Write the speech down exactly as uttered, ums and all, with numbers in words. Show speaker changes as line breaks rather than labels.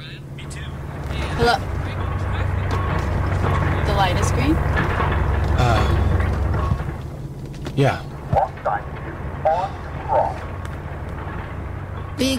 Hello? The light is green?
Uh... Yeah.
Watch time on